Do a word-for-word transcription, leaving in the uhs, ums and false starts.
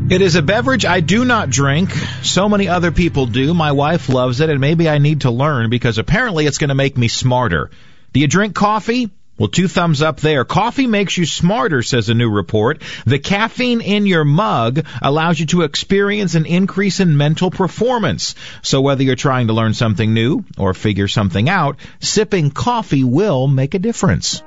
It is a beverage I do not drink. So many other people do. My wife loves it, and maybe I need to learn because apparently it's going to make me smarter. Do you drink coffee? Well, two thumbs up there. Coffee makes you smarter, says a new report. The caffeine in your mug allows you to experience an increase in mental performance. So whether you're trying to learn something new or figure something out, sipping coffee will make a difference.